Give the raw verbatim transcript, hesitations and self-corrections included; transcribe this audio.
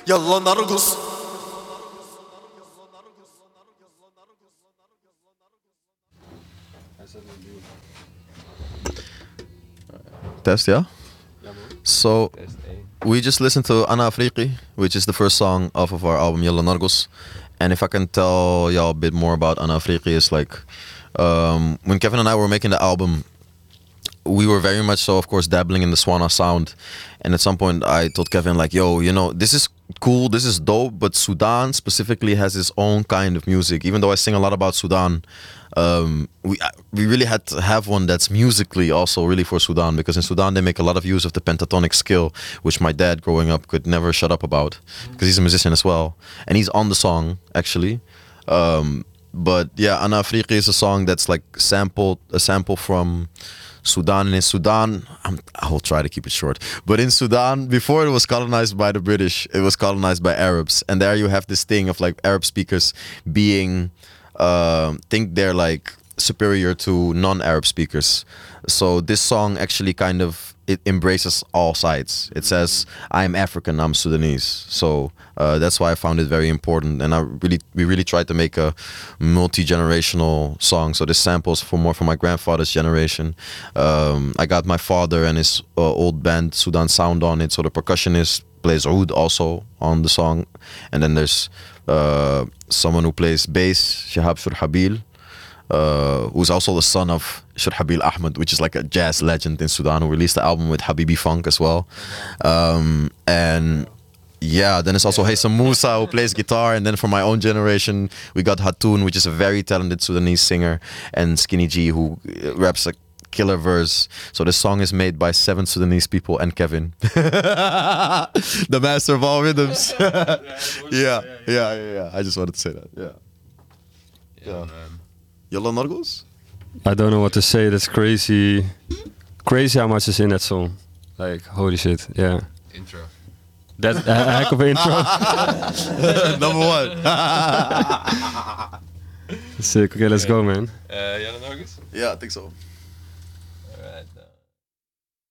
يلا نرقص. Test, yeah? So, we just listened to Ana Afriqi, which is the first song off of our album Yalla Nargos. And if I can tell y'all a bit more about Ana Afriqi, is like, um, when Kevin and I were making the album, we were very much so, of course, dabbling in the Swana sound. And at some point, I told Kevin, like, yo, you know, this is cool, this is dope, but Sudan specifically has its own kind of music. Even though I sing a lot about Sudan, um, we we really had to have one that's musically also really for Sudan, because in Sudan they make a lot of use of the pentatonic skill, which my dad growing up could never shut up about, because he's a musician as well. And he's on the song, actually. Um, but yeah, Ana Afriqi is a song that's like sampled, a sample from Sudan. And in Sudan, I'm, I'll try to keep it short, but in Sudan, before it was colonized by the British, it was colonized by Arabs. And there you have this thing of like Arab speakers being, uh, think they're like superior to non-Arab speakers. So this song actually kind of, it embraces all sides. It says, I'm African, I'm Sudanese. So uh, that's why I found it very important. And I really, we really tried to make a multi-generational song. So this samples for more from my grandfather's generation. Um, I got my father and his uh, old band Sudan Sound on it. So the percussionist plays oud also on the song. And then there's uh, someone who plays bass, Shahab Shurhabil. Uh, who's also the son of Shurhabil Ahmed, which is like a jazz legend in Sudan, who released the album with Habibi Funk as well. Um, and yeah, then it's also Haysam Musa, who plays guitar. And then for my own generation, we got Hatoun, which is a very talented Sudanese singer, and Skinny G, who raps a killer verse. So this song is made by seven Sudanese people and Kevin, the master of all rhythms. yeah, yeah, yeah, yeah. I just wanted to say that. Yeah. Yeah. Yalla Nargos? I don't know what to say. That's crazy. Crazy how much is in that song. Like, holy shit. Yeah. Intro. That a heck of an intro. Number one. Sick. Okay, let's go, man. Uh, Yalla Nargos? Yeah, I think so.